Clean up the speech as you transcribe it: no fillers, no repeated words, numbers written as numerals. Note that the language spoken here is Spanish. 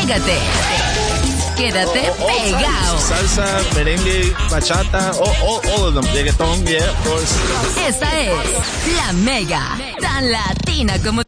Pégate. Quédate pegado. Salsa, merengue, bachata, all of them. Reggaeton, yeah, of course. Esta es La Mega, tan latina como